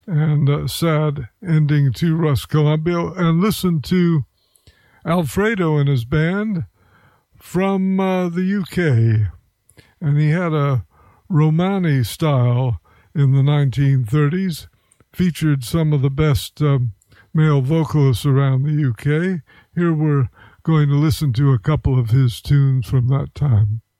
and sad ending to Russ Columbia, and listen to Alfredo and his band from the UK. And he had a Romani style in the 1930s, featured some of the best male vocalists around the UK. Here we're going to listen to a couple of his tunes from that time.